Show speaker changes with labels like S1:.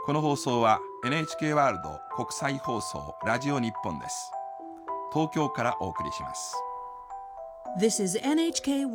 S1: この放送は NHK ワールド国際放送ラジオ日本です。東京からお送りします。
S2: This is NHK